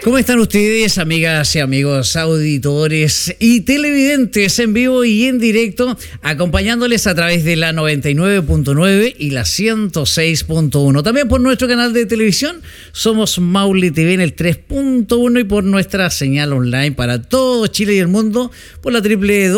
¿Cómo están ustedes, amigas y amigos, auditores y televidentes en vivo y en directo, acompañándoles a través de la 99.9 y la 106.1? También por nuestro canal de televisión, somos Maule TV en el 3.1 y por nuestra señal online para todo Chile y el mundo por la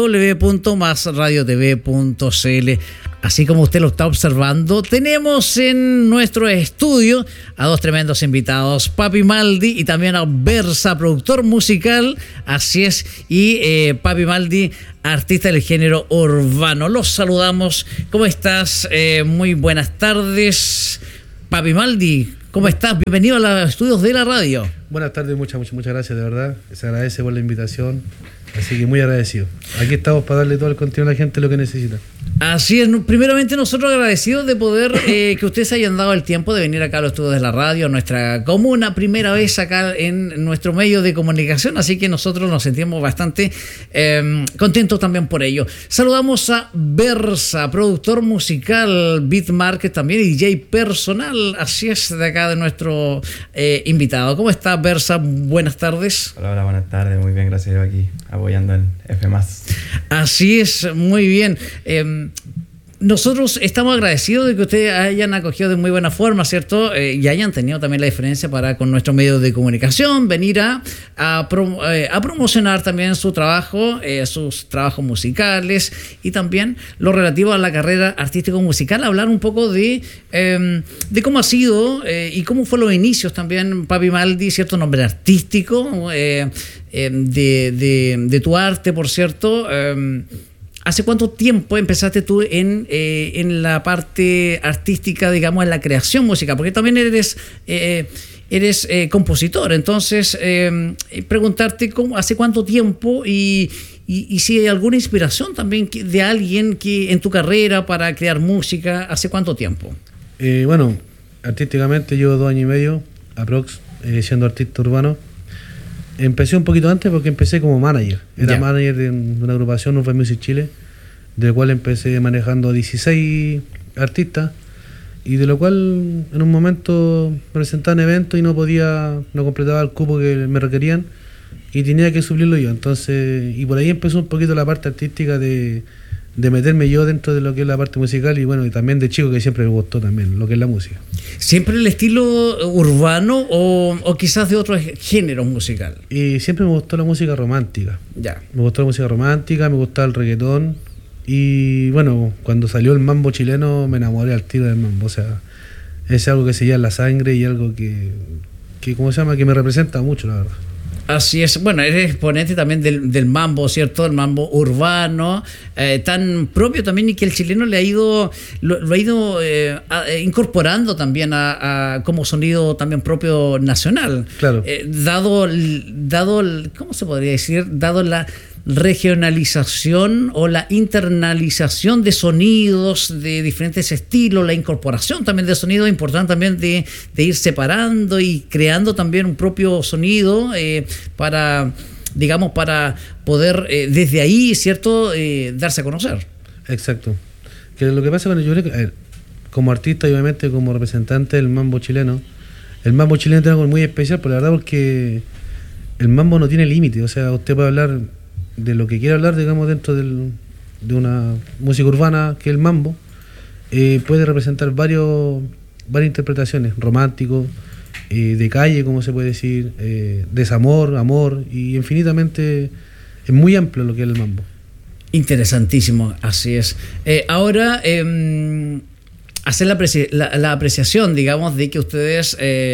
www.masradiotv.cl. Así como usted lo está observando, tenemos en nuestro estudio a dos tremendos invitados, Papi Maldi y también a Versa, productor musical, así es, y Papi Maldi, artista del género urbano. Los saludamos. ¿Cómo estás? Muy buenas tardes. Papi Maldi, ¿cómo estás? Bienvenido a los estudios de la radio. Buenas tardes, muchas gracias, de verdad. Se agradece por la invitación. Así que muy agradecido. Aquí estamos para darle todo el contenido a la gente lo que necesita. Así es. Primeramente nosotros agradecidos de poder que ustedes hayan dado el tiempo de venir acá a los estudios de la radio, a nuestra comuna, primera vez acá en nuestro medio de comunicación, así que nosotros nos sentimos bastante contentos también por ello. Saludamos a Versa, productor musical, beatmaker también y DJ personal, así es, de acá de nuestro invitado. ¿Cómo está Versa? Buenas tardes. Hola, buenas tardes, muy bien, gracias. Yo aquí apoyando en F+. Así es, muy bien. Nosotros estamos agradecidos de que ustedes hayan acogido de muy buena forma, ¿cierto? Y hayan tenido también la diferencia para con nuestros medios de comunicación venir a promocionar también su trabajo, sus trabajos musicales y también lo relativo a la carrera artístico-musical, hablar un poco de cómo ha sido y cómo fue los inicios también, Papi Maldi, cierto nombre artístico de tu arte, por cierto. ¿Hace cuánto tiempo empezaste tú en la parte artística, digamos, en la creación musical? Porque también eres compositor, entonces preguntarte hace cuánto tiempo y si hay alguna inspiración también de alguien que en tu carrera para crear música, ¿hace cuánto tiempo? Bueno, artísticamente llevo 2 años y medio, aprox, siendo artista urbano. Empecé un poquito antes porque empecé como manager. Era manager de una agrupación, Urban Music Chile, del cual empecé manejando 16 artistas y de lo cual en un momento presentaban eventos y no completaba el cupo que me requerían y tenía que suplirlo yo. Entonces, y por ahí empezó un poquito la parte artística de meterme yo dentro de lo que es la parte musical y bueno, y también de chico que siempre me gustó también lo que es la música. ¿Siempre el estilo urbano o quizás de otros géneros musicales? Y siempre me gustó la música romántica. Ya. Me gustó la música romántica, me gustaba el reggaetón y bueno, cuando salió el mambo chileno me enamoré al tiro del mambo. O sea, es algo que se lleva en la sangre y algo que ¿cómo se llama? Que me representa mucho, la verdad. Así es, bueno, eres exponente también del mambo, ¿cierto? El mambo urbano, tan propio también y que el chileno le ha ido, lo ha ido incorporando también a como sonido también propio nacional. Claro. Dado, ¿cómo se podría decir? Dado la regionalización o la internalización de sonidos de diferentes estilos, la incorporación también de sonidos, importante también de ir separando y creando también un propio sonido para poder desde ahí, ¿cierto?, darse a conocer. Exacto. Que lo que pasa con yo creo que como artista y obviamente como representante del mambo chileno tiene algo muy especial, por la verdad, porque el mambo no tiene límite. O sea, usted puede hablar de lo que quiera hablar, digamos, dentro de una música urbana que es el mambo, puede representar varias interpretaciones, romántico, de calle, como se puede decir, desamor, amor, y infinitamente es muy amplio lo que es el mambo. Interesantísimo, así es. Ahora, hacer la apreciación, digamos, de que ustedes...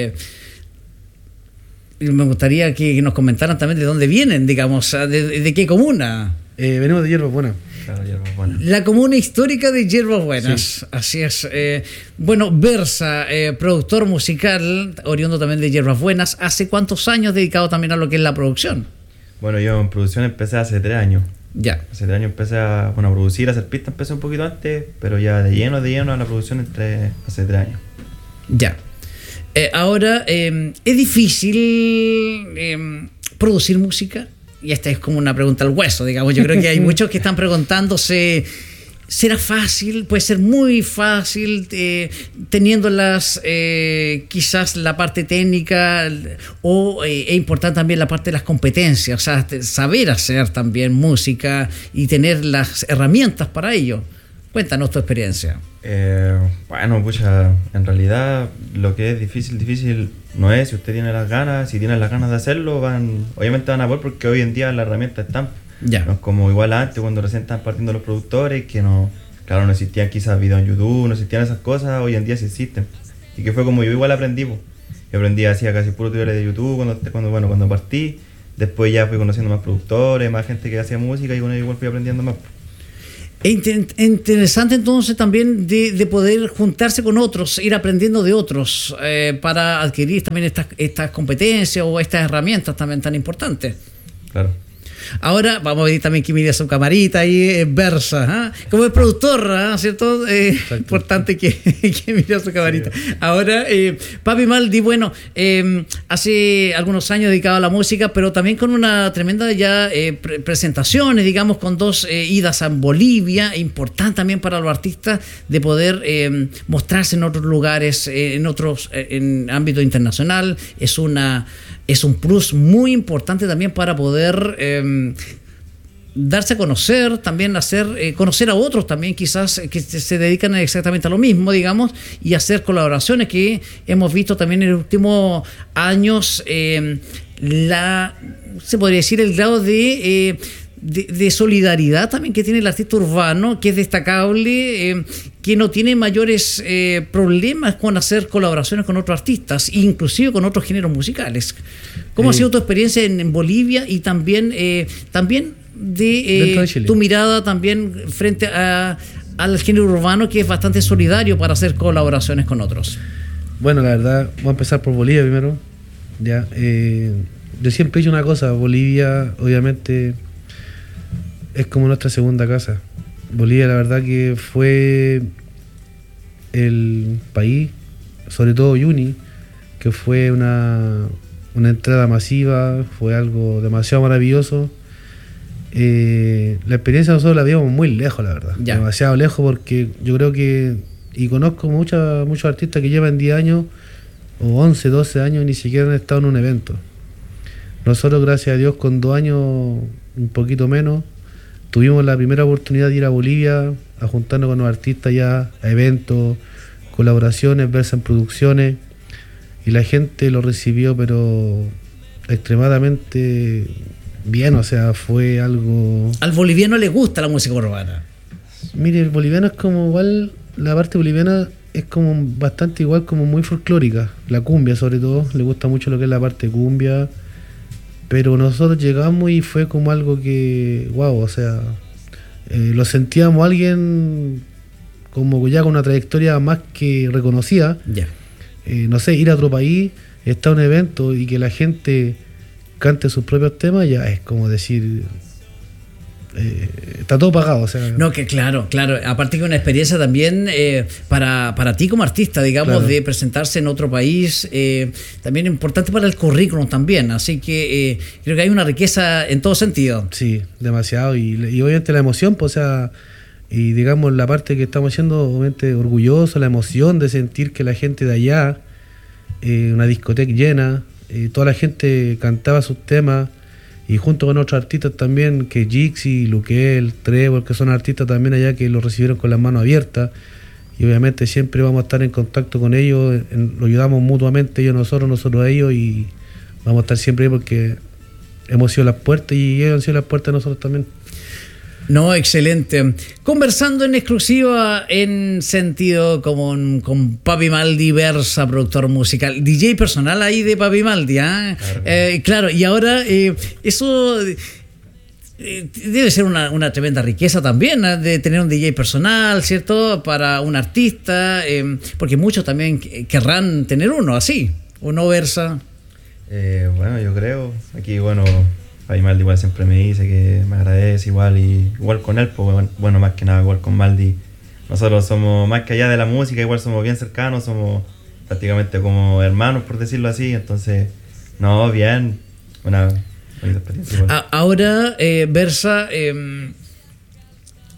me gustaría que nos comentaran también de dónde vienen, digamos, de qué comuna. Venimos de Hierbas Buenas. Claro, Hierbas Buenas. La comuna histórica de Hierbas Buenas, sí. Así es. Bueno, Versa, productor musical, oriundo también de Hierbas Buenas. ¿Hace cuántos años dedicado también a lo que es la producción? Bueno, yo en producción empecé hace 3 años. Ya. Hace 3 años empecé a producir, a hacer pistas, empecé un poquito antes, pero ya de lleno a la producción hace 3 años. Ya. Ahora, ¿es difícil producir música? Y esta es como una pregunta al hueso, digamos. Yo creo que hay muchos que están preguntándose ¿Será fácil? Puede ser muy fácil, teniendo quizás la parte técnica, o es importante también la parte de las competencias, o sea, saber hacer también música y tener las herramientas para ello. Cuéntanos tu experiencia. Bueno, pucha, en realidad lo que es difícil no es. Si usted tiene las ganas, si tiene las ganas de hacerlo, obviamente van a poder, porque hoy en día las herramientas están. Ya. No es como igual antes, cuando recién estaban partiendo los productores, que no existían quizás videos en YouTube, no existían esas cosas. Hoy en día sí existen. Y que fue como yo igual aprendí. Yo aprendí, hacía casi puro tutoriales de YouTube cuando partí. Después ya fui conociendo más productores, más gente que hacía música, y con ello igual fui aprendiendo más. Interesante entonces también de poder juntarse con otros, ir aprendiendo de otros, para adquirir también estas competencias o estas herramientas también tan importantes. Claro. Ahora vamos a ver también que mire su camarita ahí, Versa, como es productor, ¿cierto? Importante que mire su camarita. Sí. Ahora, Papi Maldi, bueno, hace algunos años dedicado a la música, pero también con una tremenda ya presentaciones, digamos, con 2 idas a Bolivia, importante también para los artistas de poder mostrarse en otros lugares, en ámbito internacional. Es un plus muy importante también para poder darse a conocer, también conocer a otros también quizás que se dedican exactamente a lo mismo, digamos, y hacer colaboraciones que hemos visto también en los últimos años. Se podría decir el grado de solidaridad también que tiene el artista urbano, que es destacable, que no tiene mayores problemas con hacer colaboraciones con otros artistas, inclusive con otros géneros musicales. ¿Cómo ha sido tu experiencia en Bolivia, y también de tu mirada también frente al género urbano, que es bastante solidario para hacer colaboraciones con otros? Bueno, la verdad, voy a empezar por Bolivia primero. Ya, yo siempre he dicho una cosa: Bolivia obviamente es como nuestra segunda casa. Bolivia, la verdad, que fue el país, sobre todo Uyuni, que fue una entrada masiva, fue algo demasiado maravilloso. La experiencia nosotros la vimos muy lejos, la verdad. Ya. Demasiado lejos, porque yo creo que, y conozco muchos artistas que llevan 10 años o 11, 12 años y ni siquiera han estado en un evento. Nosotros, gracias a Dios, con 2 años, un poquito menos, tuvimos la primera oportunidad de ir a Bolivia, a juntarnos con los artistas ya, a eventos, colaboraciones, verse en producciones, y la gente lo recibió pero extremadamente bien, o sea, fue algo... Al boliviano le gusta la música urbana. Mire, el boliviano es como igual, la parte boliviana es como bastante igual, como muy folclórica, la cumbia sobre todo, le gusta mucho lo que es la parte cumbia. Pero nosotros llegamos y fue como algo que, wow, o sea, lo sentíamos alguien como ya con una trayectoria más que reconocida. Yeah. No sé, ir a otro país, estar en un evento y que la gente cante sus propios temas, ya es como decir... está todo pagado, o sea. No, que claro, aparte que una experiencia también para ti como artista, digamos, claro, de presentarse en otro país, también importante para el currículum también, así que creo que hay una riqueza en todo sentido. Sí, demasiado, y obviamente la emoción, pues, o sea, y digamos la parte que estamos haciendo, obviamente orgulloso, la emoción de sentir que la gente de allá, una discoteca llena, toda la gente cantaba sus temas, y junto con otros artistas también, que Jixi, Luquel, Trevor, que son artistas también allá que lo recibieron con las manos abiertas, y obviamente siempre vamos a estar en contacto con ellos, lo ayudamos mutuamente, ellos nosotros a ellos, y vamos a estar siempre ahí porque hemos sido las puertas y ellos han sido las puertas de nosotros también. No, excelente. Conversando en exclusiva en sentido común con Papi Maldi Versa, productor musical, DJ personal ahí de Papi Maldi, ¿eh? Claro, y ahora eso debe ser una tremenda riqueza también, ¿eh? De tener un DJ personal, ¿cierto? Para un artista, porque muchos también querrán tener uno así, ¿o no, Versa? Bueno, yo creo, aquí, bueno... Papi Maldi igual siempre me dice que me agradece igual, y igual con él, pues bueno, más que nada igual con Maldi. Nosotros somos más que allá de la música, igual somos bien cercanos, somos prácticamente como hermanos, por decirlo así, entonces, no, bien, una bonita experiencia igual. Ahora, Versa,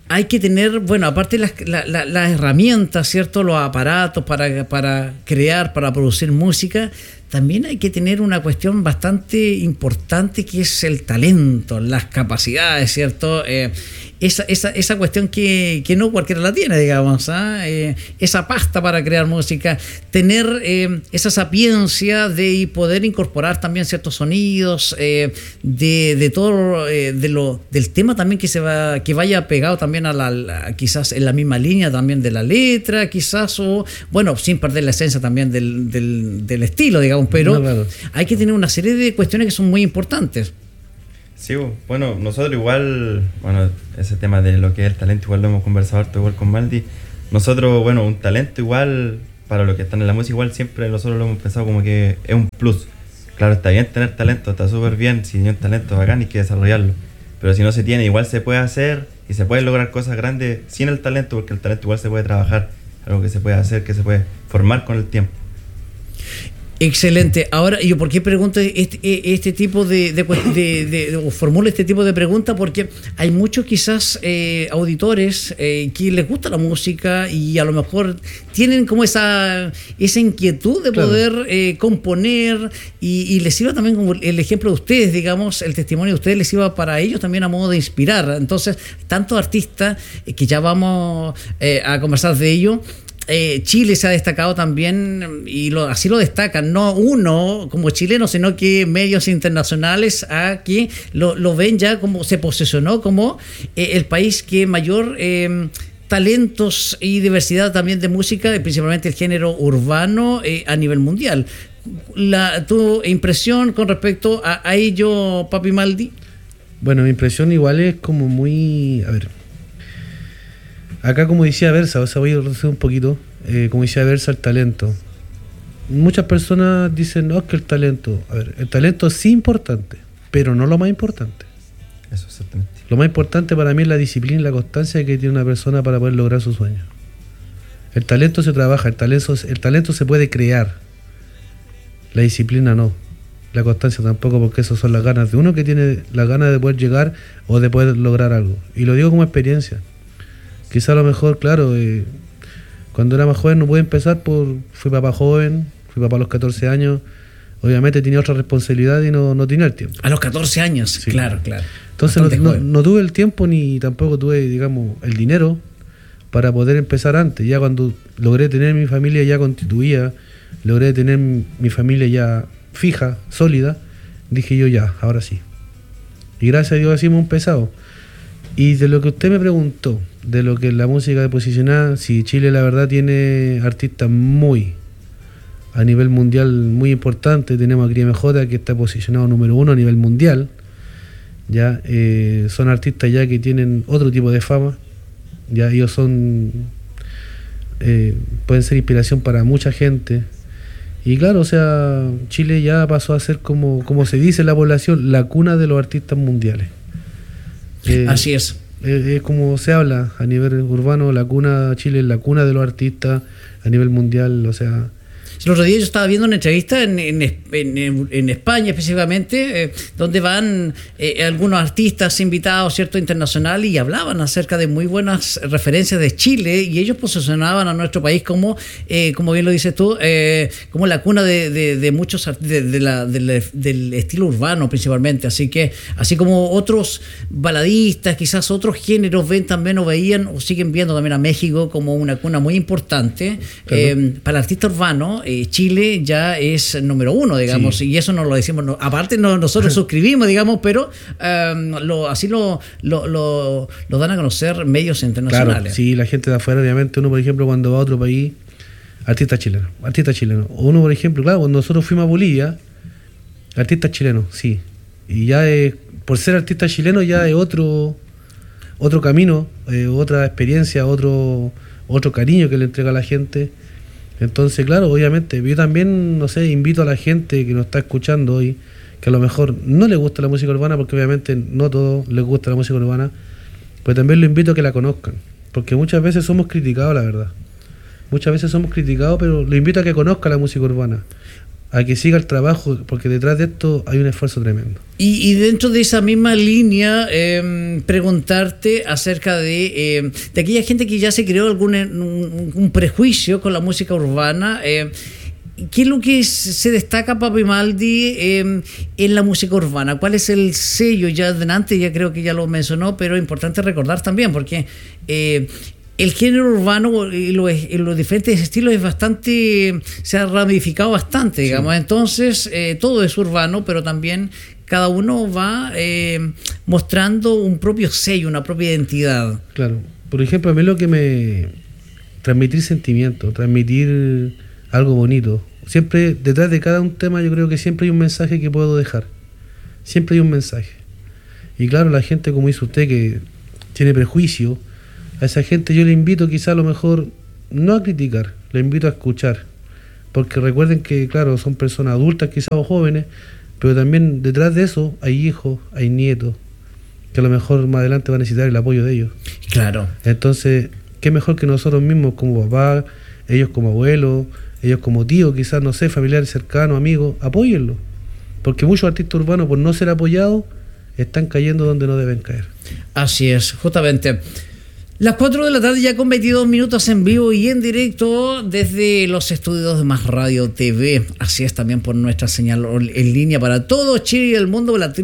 hay que tener, bueno, aparte las herramientas, ¿cierto? Los aparatos para crear, para producir música, también hay que tener una cuestión bastante importante que es el talento, las capacidades, ¿cierto? Esa cuestión que no cualquiera la tiene, digamos, esa pasta para crear música, tener esa sapiencia de poder incorporar también ciertos sonidos, de todo, del tema también que vaya pegado también quizás en la misma línea también de la letra, quizás, o bueno, sin perder la esencia también del estilo, digamos, pero no, claro, hay que tener una serie de cuestiones que son muy importantes. Sí, bueno, nosotros igual, bueno, ese tema de lo que es el talento, igual lo hemos conversado harto igual con Maldi. Nosotros, bueno, un talento igual, para los que están en la música, igual siempre nosotros lo hemos pensado como que es un plus. Claro, está bien tener talento, está súper bien, si tiene un talento bacán hay que desarrollarlo. Pero si no se tiene, igual se puede hacer y se pueden lograr cosas grandes sin el talento, porque el talento igual se puede trabajar, algo que se puede hacer, que se puede formar con el tiempo. Excelente. Ahora, yo por qué pregunto este tipo o formulo este tipo de preguntas, porque hay muchos quizás auditores que les gusta la música y a lo mejor tienen como esa inquietud de poder componer y les sirva también como el ejemplo de ustedes, digamos, el testimonio de ustedes les sirva para ellos también a modo de inspirar. Entonces, tantos artistas que ya vamos a conversar de ello. Chile se ha destacado también y así lo destacan, no uno como chileno, sino que medios internacionales que lo ven ya como se posicionó como el país que mayor talentos y diversidad también de música, principalmente el género urbano a nivel mundial. ¿Tu impresión con respecto a ello, Papi Maldi? Bueno, mi impresión igual es como muy... A ver, acá como decía Versa, o sea, voy a reducir un poquito, como decía Versa, el talento. Muchas personas dicen, no, es que el talento... A ver, el talento sí es importante, pero no lo más importante. Eso, exactamente. Lo más importante para mí es la disciplina y la constancia que tiene una persona para poder lograr sus sueños. El talento se trabaja, el talento se puede crear. La disciplina no. La constancia tampoco, porque esas son las ganas de uno que tiene las ganas de poder llegar o de poder lograr algo. Y lo digo como experiencia. Quizá a lo mejor, claro, cuando era más joven no pude empezar, fui papá joven, fui papá a los 14 años, obviamente tenía otra responsabilidad y no tenía el tiempo. A los 14 años, sí. Claro. Entonces no tuve el tiempo ni tampoco tuve, digamos, el dinero para poder empezar antes. Ya cuando logré tener mi familia ya constituida, logré tener mi familia ya fija, sólida, dije yo ya, ahora sí. Y gracias a Dios así hemos empezado. Y de lo que usted me preguntó, de lo que es la música de posicionar, si Chile la verdad tiene artistas a nivel mundial muy importantes. Tenemos a Cría MJ que está posicionado número 1 a nivel mundial. Ya son artistas ya que tienen otro tipo de fama. Ya ellos pueden ser inspiración para mucha gente. Y claro, o sea, Chile ya pasó a ser como se dice en la población, la cuna de los artistas mundiales. Así es. Es como se habla a nivel urbano, Chile es la cuna de los artistas a nivel mundial, o sea... El otro día yo estaba viendo una entrevista en España específicamente, donde van algunos artistas invitados, ¿cierto?, internacional, y hablaban acerca de muy buenas referencias de Chile, y ellos posicionaban a nuestro país como bien lo dices tú, como la cuna de muchos del estilo urbano principalmente. Así que, así como otros baladistas, quizás otros géneros ven también o veían o siguen viendo también a México como una cuna muy importante, claro, para el artista urbano. Chile ya es número 1, digamos, sí. Y eso nos lo decimos, aparte nosotros suscribimos, digamos, pero así lo dan a conocer medios internacionales. Claro, sí, la gente de afuera, obviamente, uno, por ejemplo, cuando va a otro país, artista chileno. O uno, por ejemplo, claro, cuando nosotros fuimos a Bolivia, artista chileno, sí. Y ya por ser artista chileno ya es otro camino, otra experiencia, otro cariño que le entrega a la gente. Entonces, claro, obviamente, yo también, no sé, invito a la gente que nos está escuchando hoy, que a lo mejor no le gusta la música urbana, porque obviamente no a todos les gusta la música urbana, pues también lo invito a que la conozcan, porque muchas veces somos criticados, la verdad. Muchas veces somos criticados, pero lo invito a que conozca la música urbana. a que siga el trabajo, porque detrás de esto hay un esfuerzo tremendo. Y dentro de esa misma línea, preguntarte acerca de aquella gente que ya se creó un prejuicio con la música urbana. ¿Qué es lo que se destaca, Papi Maldi, en la música urbana? ¿Cuál es el sello? Ya adelante, ya creo que ya lo mencionó, pero es importante recordar también, porque el género urbano y los diferentes estilos es bastante, se ha ramificado bastante, digamos. Sí. Entonces, todo es urbano, pero también cada uno va mostrando un propio sello, una propia identidad. Claro. Por ejemplo, a mí lo que me... transmitir sentimiento, transmitir algo bonito. Siempre, detrás de cada un tema, yo creo que siempre hay un mensaje que puedo dejar. Siempre hay un mensaje. Y claro, la gente, como dice usted, que tiene prejuicio, a esa gente yo le invito quizá a lo mejor no a criticar, le invito a escuchar. Porque recuerden que, claro, son personas adultas quizá o jóvenes, pero también detrás de eso hay hijos, hay nietos, que a lo mejor más adelante van a necesitar el apoyo de ellos. Claro. Entonces, qué mejor que nosotros mismos como papá, ellos como abuelos, ellos como tíos, quizás, no sé, familiares cercanos, amigos, apóyenlo. Porque muchos artistas urbanos, por no ser apoyados, están cayendo donde no deben caer. Así es, justamente. Las 4 de la tarde ya con 22 minutos en vivo y en directo desde los estudios de Más Radio TV. Así es, también por nuestra señal en línea para todo Chile y el mundo, la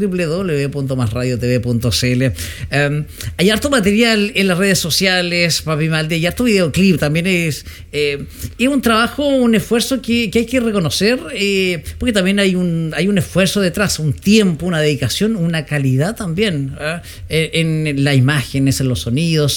www.masradiotv.cl. Hay harto material en las redes sociales, Papi Maldi, y harto videoclip. También es un trabajo, un esfuerzo que hay que reconocer, porque también hay un esfuerzo detrás, un tiempo, una dedicación, una calidad también en las imágenes, en los sonidos.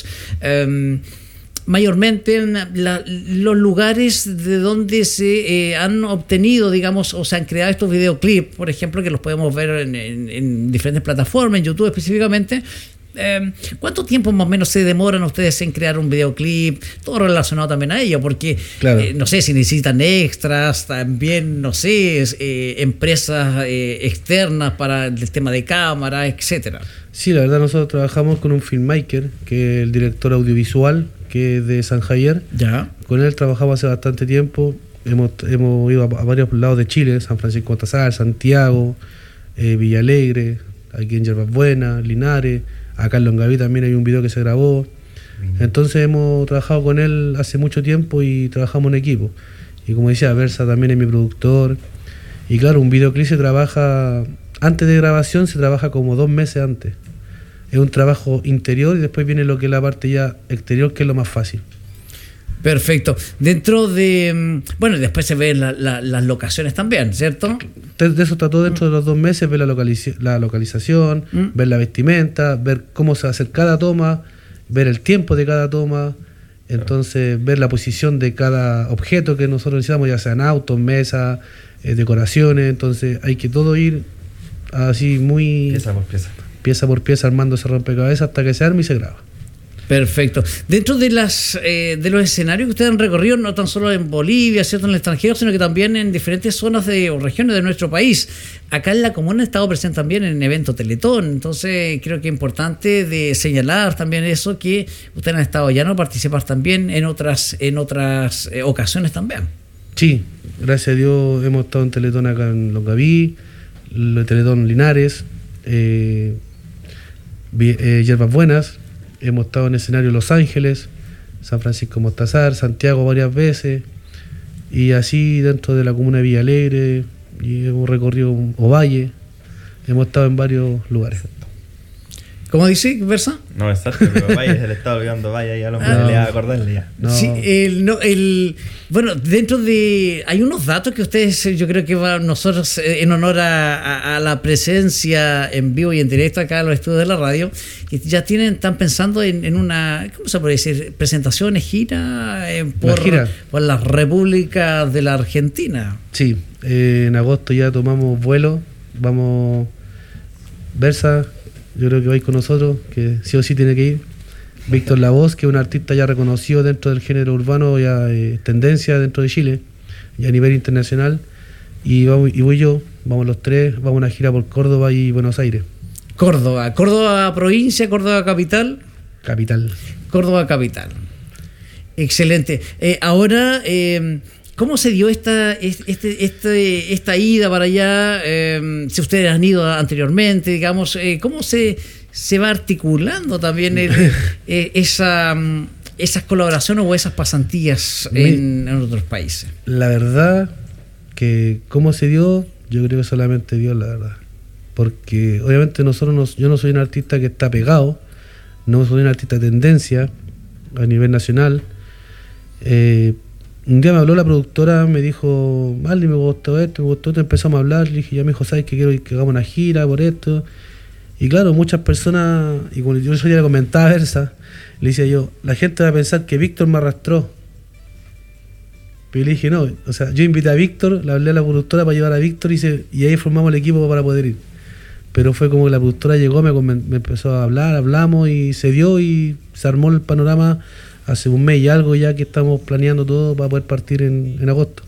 Mayormente en los lugares de donde se han obtenido, digamos, o se han creado estos videoclips, por ejemplo, que los podemos ver en diferentes plataformas, en YouTube específicamente. ¿Cuánto tiempo más o menos se demoran ustedes en crear un videoclip? Todo relacionado también a ello, porque claro. No sé si necesitan extras, también, no sé, empresas externas para el tema de cámara, etcétera. Sí, la verdad nosotros trabajamos con un filmmaker, que es el director audiovisual, que es de San Javier. Ya. Con él trabajamos hace bastante tiempo. Hemos ido a varios lados de Chile, San Francisco de Tazar, Santiago, Villa Alegre, aquí en Yerbas Buenas, Linares. Acá en Longaví también hay un video que se grabó. Entonces hemos trabajado con él hace mucho tiempo y trabajamos en equipo. Y como decía, Versa también es mi productor. Y claro, un videoclip se trabaja, antes de grabación se trabaja como 2 meses antes. Es un trabajo interior y después viene lo que es la parte ya exterior, que es lo más fácil. Perfecto. Dentro de... Bueno, después se ven las locaciones también, ¿cierto? De eso está todo dentro de los 2 meses, ver la localización, ver la vestimenta, ver cómo se va a hacer cada toma, ver el tiempo de cada toma, entonces ver la posición de cada objeto que nosotros necesitamos, ya sean autos, mesas, decoraciones, entonces hay que todo ir así muy... Pieza por pieza armando ese rompecabezas hasta que se arme y se graba. Perfecto. Dentro de los escenarios que ustedes han recorrido, no tan solo en Bolivia, ¿cierto?, en el extranjero, sino que también en diferentes zonas o regiones de nuestro país. Acá en la comuna han estado presentes también en evento Teletón, entonces creo que es importante de señalar también eso, que ustedes han estado ya no participar también en otras ocasiones también. Sí, gracias a Dios hemos estado en Teletón acá en Longaví, Teletón Linares, Yerbas Buenas. Hemos estado en escenario Los Ángeles, San Francisco Mostazar, Santiago varias veces, y así dentro de la comuna de Villa Alegre, y hemos recorrido Ovalle, hemos estado en varios lugares. ¿Cómo dice, Versa? No, exacto, pero Valle es el estado olvidando Valle, ya lo le va a acordarle ya. No. Sí, bueno, dentro de... Hay unos datos que ustedes, yo creo que nosotros, en honor a la presencia en vivo y en directo acá en los estudios de la radio, que ya están pensando en una, ¿cómo se puede decir? Presentaciones, gira por las repúblicas de la Argentina. Sí, en agosto ya tomamos vuelo, vamos Versa. Yo creo que vais con nosotros, que sí o sí tiene que ir. Víctor Lavoz, que es un artista ya reconocido dentro del género urbano, ya tendencia dentro de Chile, y a nivel internacional. Y voy yo, vamos los 3, vamos a una gira por Córdoba y Buenos Aires. Córdoba provincia, Córdoba capital. Capital. Córdoba capital. Excelente. Ahora, ¿Cómo se dio esta ida para allá? Si ustedes han ido anteriormente, digamos, ¿cómo se va articulando también esas colaboraciones o esas pasantías en otros países? La verdad que cómo se dio, yo creo que solamente Dios, la verdad. Porque obviamente yo no soy un artista que está pegado, no soy un artista de tendencia a nivel nacional. Un día me habló la productora, me dijo, Maldi, me gustó esto, empezamos a hablar, le dije, ya me dijo, ¿sabes que quiero que hagamos una gira por esto? Y claro, muchas personas, y cuando yo ya le comentaba a Versa, le decía yo, la gente va a pensar que Víctor me arrastró. Pero le dije, no, o sea, yo invité a Víctor, le hablé a la productora para llevar a Víctor y ahí formamos el equipo para poder ir. Pero fue como que la productora llegó, me empezó a hablar, hablamos y se dio y se armó el panorama hace un mes y algo ya que estamos planeando todo para poder partir en agosto.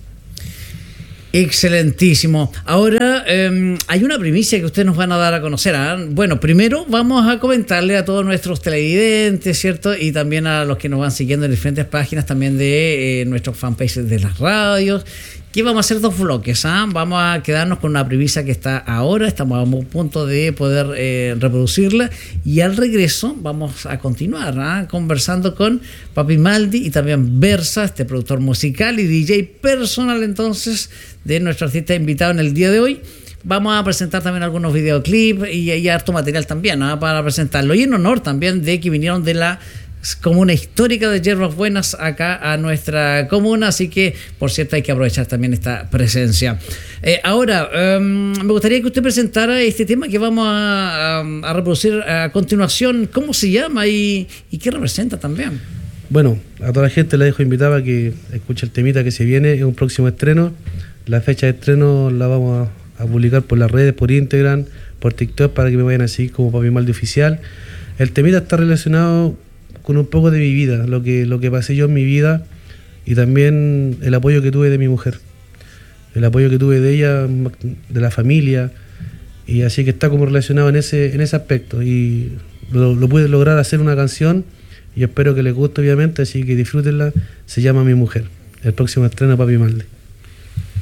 Excelentísimo. Ahora hay una primicia que ustedes nos van a dar a conocer. Bueno, primero vamos a comentarle a todos nuestros televidentes, ¿cierto? Y también a los que nos van siguiendo en diferentes páginas también de nuestros fanpages de las radios, que vamos a hacer 2 bloques. Vamos a quedarnos con una primicia que está ahora, estamos a un punto de poder reproducirla, y al regreso vamos a continuar conversando con Papi Maldi y también Versa, este productor musical y DJ personal entonces de nuestro artista invitado en el día de hoy. Vamos a presentar también algunos videoclips y hay harto material también para presentarlo, y en honor también de que vinieron de la comuna histórica de Yerbas Buenas acá a nuestra comuna, así que por cierto hay que aprovechar también esta presencia. Ahora me gustaría que usted presentara este tema que vamos a reproducir a continuación. ¿Cómo se llama y qué representa también? Bueno, a toda la gente la dejo invitada a que escuche el temita que se viene, es un próximo estreno. La fecha de estreno la vamos a publicar por las redes, por Instagram, por TikTok, para que me vayan a seguir como Papi Maldi Oficial. El temita está relacionado con un poco de mi vida, lo que pasé yo en mi vida, y también el apoyo que tuve de mi mujer, el apoyo que tuve de ella, de la familia, y así que está como relacionado en ese aspecto, y lo pude lograr hacer una canción, y espero que les guste obviamente, así que disfrútenla. Se llama Mi Mujer, el próximo estreno Papi Maldi.